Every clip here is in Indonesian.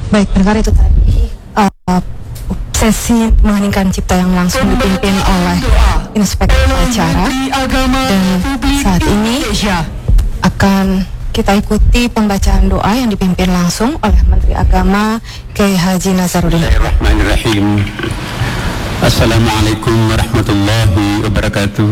Baik, pendengar, itu tadi sesi mengeningkan cipta yang langsung dipimpin oleh Inspektur Upacara, dan saat ini akan kita ikuti pembacaan doa yang dipimpin langsung oleh Menteri Agama Kiai Haji Nazaruddin. Bismillahirrahmanirrahim. Assalamualaikum warahmatullahi wabarakatuh.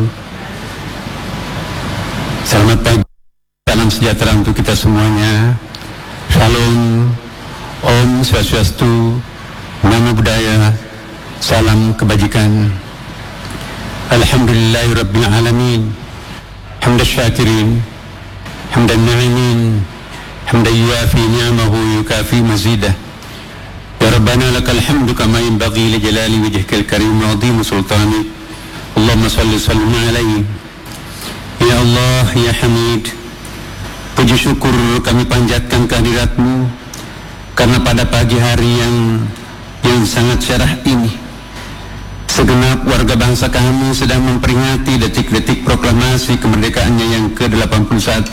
Selamat pagi, salam sejahtera untuk kita semuanya. Shalom, Om Swastiastu, Namo Buddhaya, salam kebajikan. Alhamdulillahirabbil alamin. Hamdan syakirin, hamdan na'imin, hamdan yuafi ni'amahu yukafi mazidah. Ya Rabbana lakal hamdu kama yanbaghi li jalali wajhikal karim wa 'azimi sultanik. Allahumma shalli sallim alaihi. Ya Allah, ya Hamid, puji syukur kami panjatkan kehadirat-Mu karena pada pagi hari yang sangat cerah ini, segenap warga bangsa kami sedang memperingati detik-detik proklamasi kemerdekaannya yang ke-81.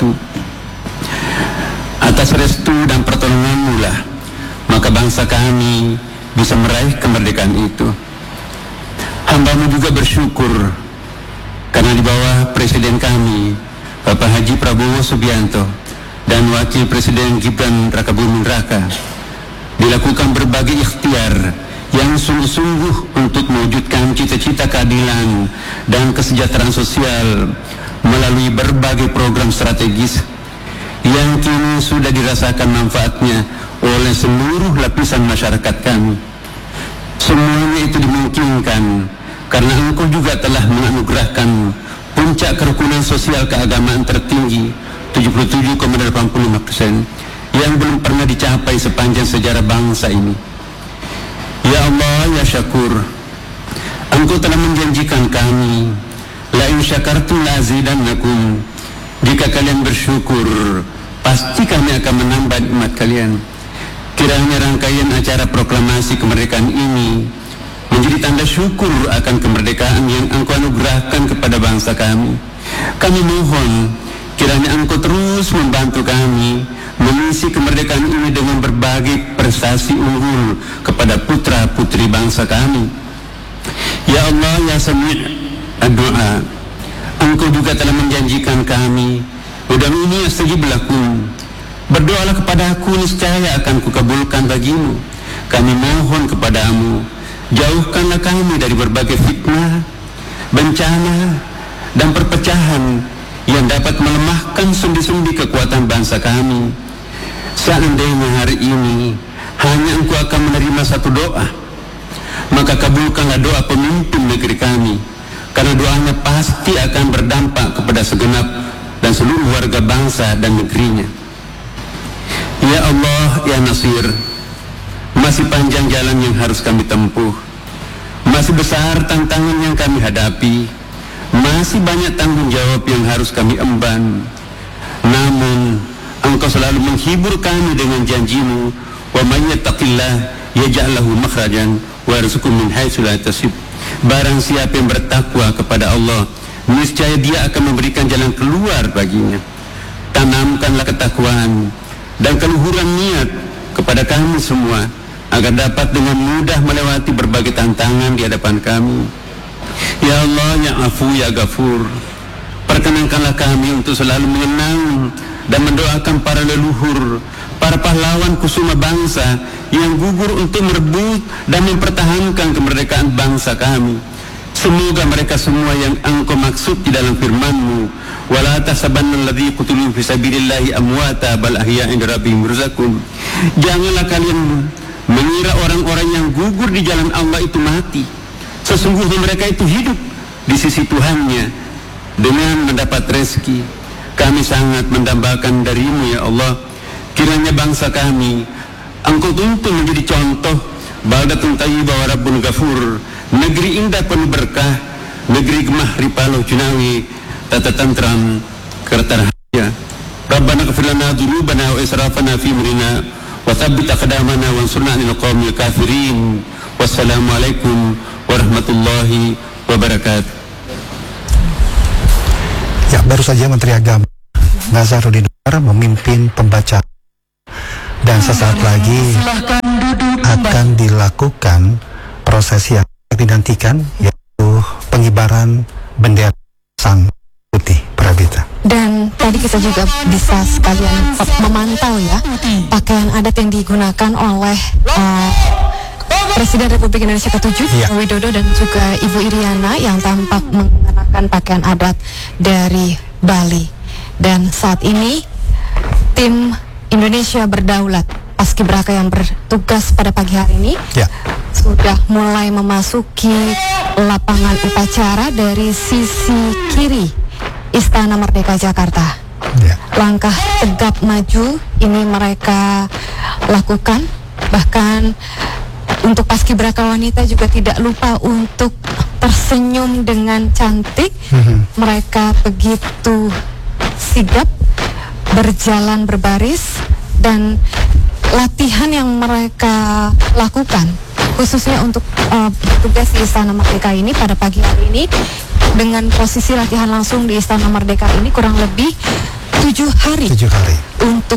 Atas restu dan pertolongan-Mu lah, maka bangsa kami bisa meraih kemerdekaan itu. Hamba-Mu juga bersyukur karena di bawah Presiden kami, Bapak Haji Prabowo Subianto, dan Wakil Presiden Gibran Rakabuming Raka, dilakukan berbagai ikhtiar yang sungguh-sungguh untuk mewujudkan cita-cita keadilan dan kesejahteraan sosial melalui berbagai program strategis yang kini sudah dirasakan manfaatnya oleh seluruh lapisan masyarakat kami. Semuanya itu dimungkinkan karena Engkau juga telah menganugerahkan puncak kerukunan sosial keagamaan tertinggi 77,85% yang belum pernah dicapai sepanjang sejarah bangsa ini. Ya Allah, ya Syakur, Engkau telah menjanjikan kami, la in syakartum la azidannakum, jika kalian bersyukur pasti kami akan menambah nikmat kalian. Kiranya rangkaian acara proklamasi kemerdekaan ini menjadi tanda syukur akan kemerdekaan yang Engkau anugerahkan kepada bangsa kami. Kami mohon kiranya Engkau terus membantu kami mengisi kemerdekaan ini dengan berbagai prestasi unggul kepada putra-putri bangsa kami. Ya Allah, ya Sami' ad-du'a, Engkau juga telah menjanjikan kami, ud'uni astajib lakum, berdoalah kepada Aku, niscaya akan Kukabulkan bagimu. Kami mohon kepadamu, jauhkanlah kami dari berbagai fitnah, bencana, dan perpecahan yang dapat melemahkan sendi-sendi kekuatan bangsa kami. Seandainya hari ini hanya Engkau akan menerima satu doa, maka kabulkanlah doa pemimpin negeri kami, karena doanya pasti akan berdampak kepada segenap dan seluruh warga bangsa dan negerinya. Ya Allah, ya Nasir, masih panjang jalan yang harus kami tempuh, masih besar tantangan yang kami hadapi, masih banyak tanggung jawab yang harus kami emban. Namun Engkau selalu menghibur kami dengan janji-Mu, wa may yattaqillah yaj'al lahu makhrajan wa yarzuqhu min haitsu la yahtasib. Barang siapa yang bertakwa kepada Allah, niscaya Dia akan memberikan jalan keluar baginya. Tanamkanlah ketakwaan dan keluhuran niat kepada kami semua, agar dapat dengan mudah melewati berbagai tantangan di hadapan kami. Ya Allah, ya Afu, ya Ghafur, perkenankanlah kami untuk selalu mengenang dan mendoakan para leluhur, para pahlawan kusuma bangsa yang gugur untuk merebut dan mempertahankan kemerdekaan bangsa kami. Semoga mereka semua yang Engkau maksud di dalam firman-Mu, wala tahsabanna alladzi qutilu fi sabilillahi amwata bal ahya'un 'inda rabbihim yurzaqun. Janganlah kalian mengira orang-orang yang gugur di jalan Allah itu mati. Sesungguhnya mereka itu hidup di sisi Tuhannya dengan mendapat rezeki. Kami sangat mendambakan dari-Mu, ya Allah. Kiranya bangsa kami Engkau tuntun menjadi contoh baldatun thayyibah wa rabbun ghafur, negeri indah penuh berkah, negeri gemah ripaloh junawi, tata tantram kertarahaya. Rabbana ighfir lana dzunubana wa israfana fi amrina wa tsabbit aqdamana wansurna 'alal qaumil kafirin. Wassalamualaikum warahmatullahi wabarakatuh. Ya, baru saja Menteri Agama Nazaruddin memimpin pembacaan, dan sesaat lagi akan dilakukan prosesi yang dinantikan, yaitu pengibaran bendera sang putih, Prabita. Dan tadi kita juga bisa sekalian memantau ya pakaian adat yang digunakan oleh Presiden Republik Indonesia ke-7 Joko Widodo dan juga Ibu Iriana yang tampak mengenakan pakaian adat dari Bali. Dan saat ini tim Indonesia Berdaulat Paskibraka yang bertugas pada pagi hari ini sudah mulai memasuki lapangan upacara dari sisi kiri Istana Merdeka Jakarta. Langkah tegap maju ini mereka lakukan, bahkan untuk paskibraka wanita juga tidak lupa untuk tersenyum dengan cantik. Mereka begitu sigap berjalan berbaris, dan latihan yang mereka lakukan khususnya untuk tugas di Istana Merdeka ini pada pagi hari ini, dengan posisi latihan langsung di Istana Merdeka ini kurang lebih 7 hari untuk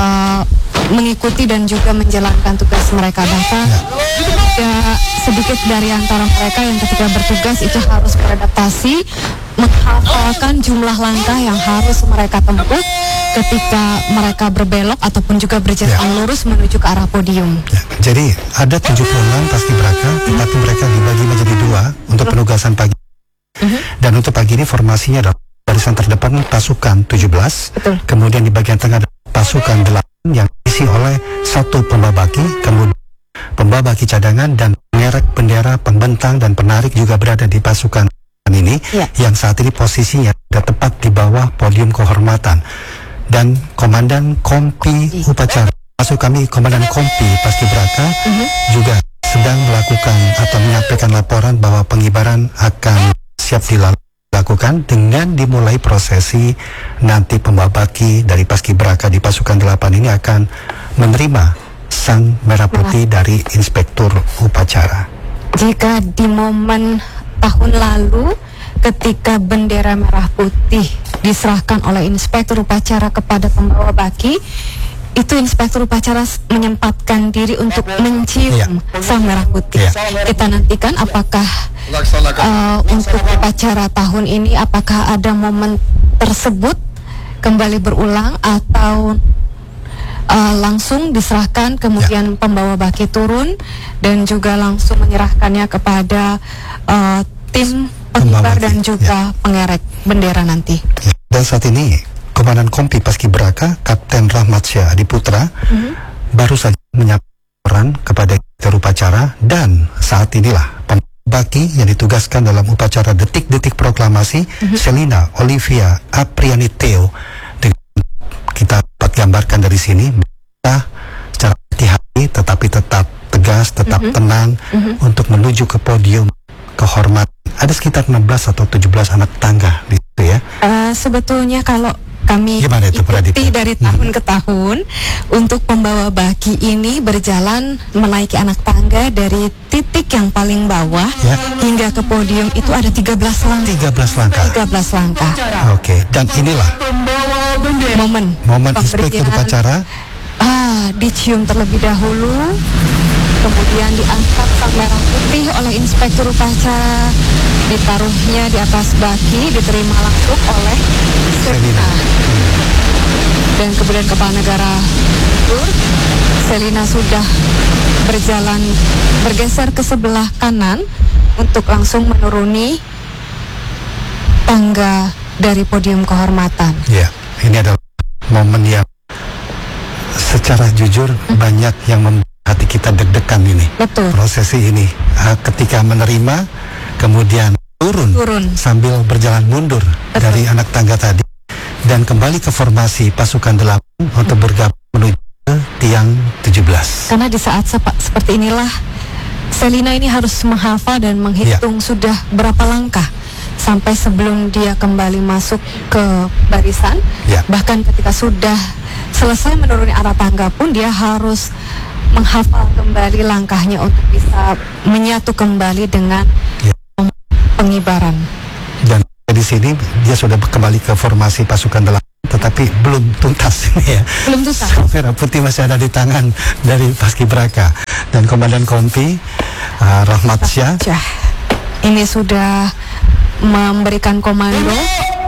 mengikuti dan juga menjalankan tugas mereka. Bahkan tidak sedikit dari antara mereka yang ketika bertugas itu harus beradaptasi menghafalkan jumlah langkah yang harus mereka tempuh ketika mereka berbelok ataupun juga berjalan lurus menuju ke arah podium. Jadi ada 76 paskibraka, tetapi mereka dibagi menjadi 2 untuk penugasan pagi. Dan untuk pagi ini formasinya adalah barisan terdepan pasukan 17, kemudian di bagian tengah pasukan 8 yang diisi oleh 1 pembabaki, kemudian pembabaki cadangan dan pengerek bendera, pembentang dan penarik juga berada di pasukan ini yang saat ini posisinya sudah tepat di bawah podium kehormatan. Dan Komandan Kompi Upacara, maksud kami Komandan Kompi Paskibraka juga sedang melakukan atau menyampaikan laporan bahwa pengibaran akan siap dilakukan dengan dimulai prosesi. Nanti pembabaki dari Paskibraka di pasukan 8 ini akan menerima sang merah putih dari Inspektur Upacara. Jika di momen tahun lalu ketika bendera merah putih diserahkan oleh Inspektur Upacara kepada pembawa baki, itu Inspektur Upacara menyempatkan diri untuk mencium sang merah putih. Kita nantikan apakah untuk upacara tahun ini apakah ada momen tersebut kembali berulang atau langsung diserahkan kemudian pembawa baki turun dan juga langsung menyerahkannya kepada tim pengibar dan juga pengerek bendera nanti. Dan saat ini Komandan Kompi Paskibraka Kapten Rahmat Syah Adiputra baru saja menyampaikan kepada Inspektur Upacara, dan saat inilah pembaki yang ditugaskan dalam upacara detik-detik proklamasi Selina Olivia Apriani Theo. Kita dapat gambarkan dari sini kita secara hati-hati tetapi tetap tegas, tetap tenang untuk menuju ke podium kehormatan. Ada sekitar 16 atau 17 anak tangga di situ ya. Sebetulnya kalau kami ikuti dari tahun ke tahun, untuk pembawa baki ini berjalan menaiki anak tangga dari titik yang paling bawah hingga ke podium itu ada 13 langkah. 13 langkah. Oke, dan inilah momen Inspektur Upacara dicium terlebih dahulu, kemudian diangkat sang merah putih oleh Inspektur Upacara, ditaruhnya di atas baki, diterima langsung oleh Selina. Dan kemudian Kepala Negara mundur, Selina sudah bergeser ke sebelah kanan untuk langsung menuruni tangga dari podium kehormatan. Ya, ini adalah momen yang secara jujur banyak yang membuat hati kita deg-degan ini. Betul. Prosesi ini ketika menerima kemudian turun sambil berjalan mundur dari anak tangga tadi dan kembali ke formasi pasukan 8 untuk bergabung menuju ke tiang 17. Karena di saat seperti inilah Selina ini harus menghafal dan menghitung sudah berapa langkah sampai sebelum dia kembali masuk ke barisan. Bahkan ketika sudah selesai menuruni arah tangga pun dia harus menghafal kembali langkahnya untuk bisa menyatu kembali dengan pengibaran. Dan di sini dia sudah kembali ke formasi pasukan 8, tetapi belum tuntas ya. Belum tuntas. Merah putih masih ada di tangan dari Paskibraka dan Komandan Kompi Rahmat Syah. Ini sudah memberikan komando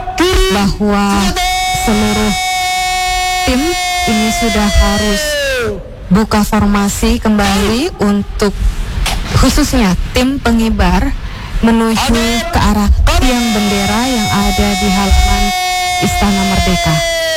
bahwa seluruh tim ini sudah harus buka formasi kembali untuk khususnya tim pengibar menuju ke arah tiang bendera yang ada di halaman Istana Merdeka.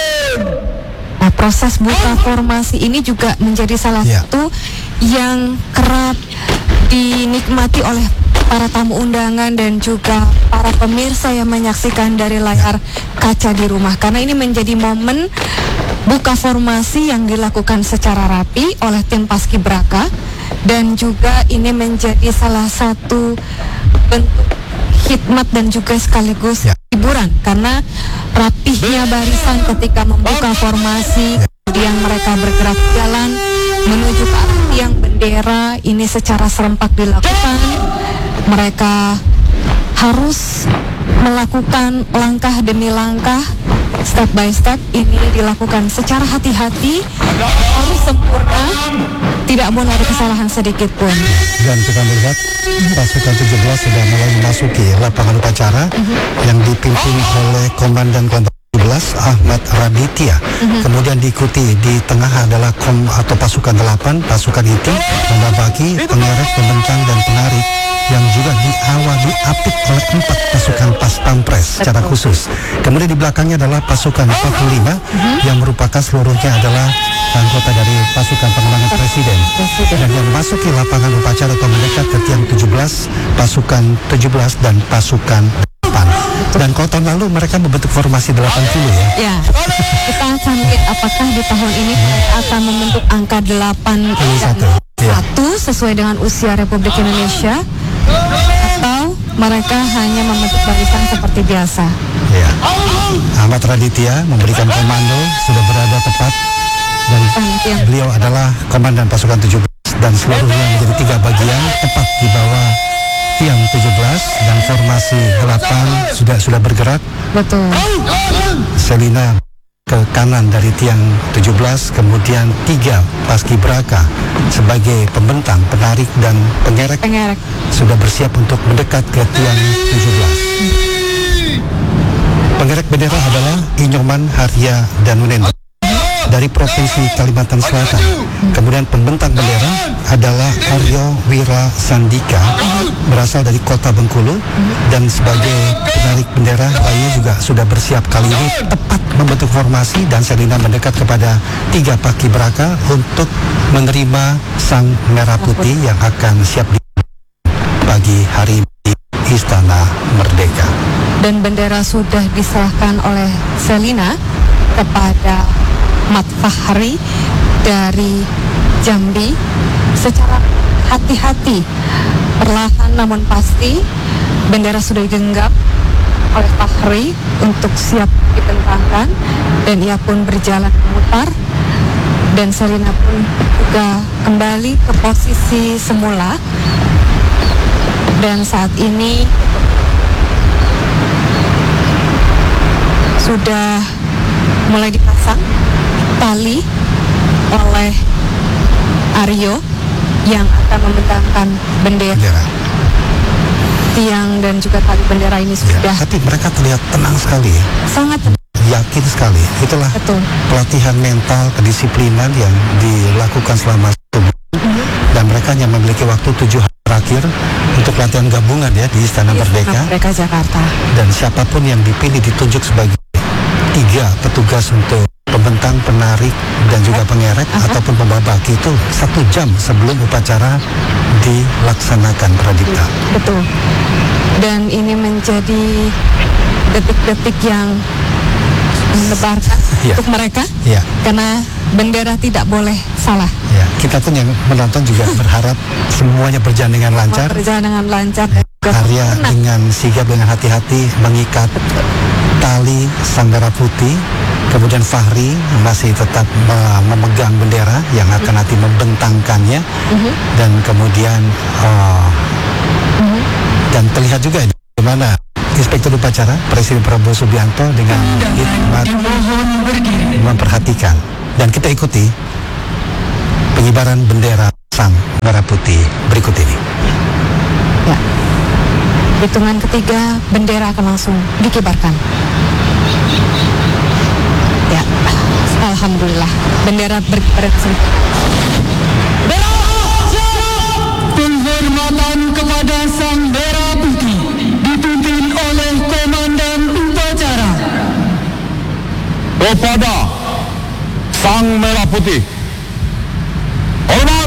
Nah, proses buka formasi ini juga menjadi salah satu yang kerap dinikmati oleh para tamu undangan dan juga para pemirsa yang menyaksikan dari layar kaca di rumah, karena ini menjadi momen buka formasi yang dilakukan secara rapi oleh tim Paskibraka, dan juga ini menjadi salah satu bentuk khidmat dan juga sekaligus hiburan, karena rapihnya barisan ketika membuka formasi, kemudian mereka bergerak jalan menuju ke arah tiang bendera ini secara serempak dilakukan. Mereka harus melakukan langkah demi langkah, step by step, ini dilakukan secara hati-hati, harus sempurna, tidak boleh ada kesalahan sedikit pun. Dan kita melihat pasukan 17 sudah mulai memasuki lapangan upacara yang dipimpin oleh Komandan Kelompok 17 Ahmad Raditya. Kemudian diikuti di tengah adalah pasukan 8, pasukan inti, pembagi, pengerek, pembentang dan penarik, yang juga diawali apik oleh 4 pasukan pas pampres secara khusus. Kemudian di belakangnya adalah pasukan 45 yang merupakan seluruhnya adalah anggota dari pasukan pengamangan presiden. Dan yang memasuki lapangan upacara atau mendekat ke tiang 17, pasukan 17 dan pasukan 8. Dan kalau tahun lalu mereka membentuk formasi 80 ya. Ya, kita akan lihat apakah di tahun ini mereka akan membentuk angka 81 sesuai dengan usia Republik Indonesia, atau mereka hanya membentuk barisan seperti biasa. Ya. Ahmad Raditya memberikan komando, sudah berada tepat, dan beliau adalah komandan pasukan 17 dan seluruhnya menjadi 3 bagian tepat di bawah tiang 17 dan formasi 8 sudah bergerak. Betul. Selina ke kanan dari tiang 17, kemudian 3 Paskibraka sebagai pembentang, penarik dan pengerek sudah bersiap untuk mendekat ke tiang 17. Pengerek bendera adalah Inyoman Harya Danunendra dari Provinsi Kalimantan Selatan. Kemudian pembentang bendera adalah Aryo Wira Sandika berasal dari Kota Bengkulu, dan sebagai penarik bendera lainnya juga sudah bersiap kali ini tepat membentuk formasi, dan Selina mendekat kepada 3 Paskibraka untuk menerima sang merah putih yang akan siap di pagi hari di Istana Merdeka. Dan bendera sudah diserahkan oleh Selina kepada Mat Fahri dari Jambi. Secara hati-hati, perlahan namun pasti, bendera sudah digenggam oleh Fahri untuk siap dibentangkan, dan ia pun berjalan memutar, dan Selina pun juga kembali ke posisi semula. Dan saat ini sudah mulai dipasang tali oleh Aryo yang akan membentangkan bendera. Tiang dan juga tali bendera ini sudah. Tapi mereka terlihat tenang sekali ya. Sangat yakin sekali. Itulah pelatihan mental, kedisiplinan yang dilakukan selama 1 bulan. Dan mereka hanya memiliki waktu 7 hari terakhir untuk latihan gabungan ya di Istana Merdeka Jakarta. Dan siapapun yang dipilih ditunjuk sebagai 3 petugas untuk pembentang, penarik dan juga pengerek ataupun pembabaki itu 1 jam sebelum upacara dilaksanakan, Pradipta. Betul. Dan ini menjadi detik-detik yang menebarkan untuk mereka, karena bendera tidak boleh salah. Ya, kita pun yang menonton juga berharap semuanya berjalan dengan lancar. Arya dengan sigap, dengan hati-hati mengikat tali sang merah putih. Kemudian Fahri masih tetap memegang bendera yang akan nanti membentangkannya. Dan kemudian dan terlihat juga bagaimana Inspektur Upacara Presiden Prabowo Subianto dengan hikmat memperhatikan, dan kita ikuti pengibaran bendera Sang Merah Putih berikut ini. Ya. Hitungan ketiga, bendera akan langsung dikibarkan. Ya, alhamdulillah, bendera berkibar. Penghormatan kepada Sang Merah Putih dipimpin oleh Komandan Upacara. Kepada Sang Merah Putih, hormat.